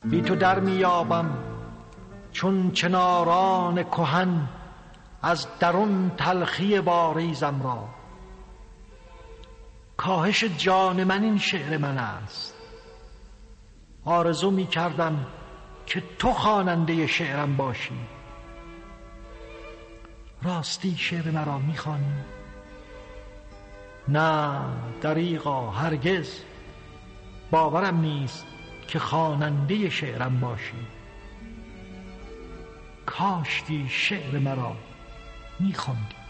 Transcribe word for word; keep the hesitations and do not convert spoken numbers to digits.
بی تو در میابم چون چناران کهن از درون تلخی باریزم را. کاهش جان من این شعر من است، آرزو می کردم که تو خواننده شعرم باشی. راستی شعر مرا می خوانی؟ نه دریغا، هرگز باورم نیست که خواننده شعرم باشی. کاشکی شعر مرا می خوندی.